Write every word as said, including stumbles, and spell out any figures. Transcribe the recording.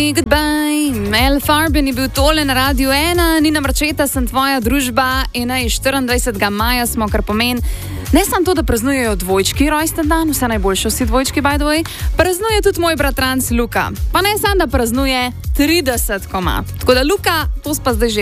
me goodbye. Mel Farben je bil tole na Radiu ena, Nina Marčeta, sem tvoja družba in štiriindvajsetega maja smo, kar pomeni, ne samo to, da praznujejo dvojčki rojsten dan, vse najboljše vsi dvojčki, by the way, praznuje tudi moj bratranc Luka. Pa ne samo, da praznuje trideset komad. Tako da Luka, to spa zdaj že